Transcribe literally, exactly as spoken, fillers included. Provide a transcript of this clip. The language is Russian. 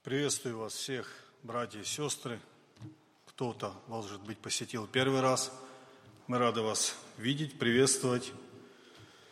Приветствую вас всех, братья и сестры. Кто-то, может быть, посетил первый раз. Мы рады вас видеть, приветствовать.